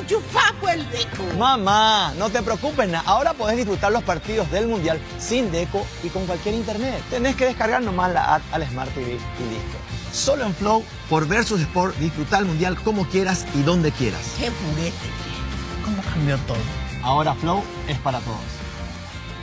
enchufá pues el Deco. Mamá, no te preocupes, ahora podés disfrutar los partidos del Mundial sin Deco y con cualquier internet. Tenés que descargar nomás la app al Smart TV y listo. Solo en Flow, por Versus Sport, disfrutar el Mundial como quieras y donde quieras. Qué purete, che. ¿Cómo cambió todo? Ahora Flow es para todos.